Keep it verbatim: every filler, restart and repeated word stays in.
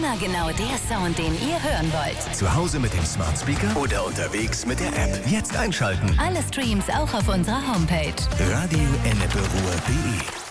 Immer genau der Sound, den ihr hören wollt. Zu Hause mit dem Smart Speaker oder unterwegs mit der App. Jetzt einschalten. Alle Streams auch auf unserer Homepage. Radio Ennepe Ruhr punkt de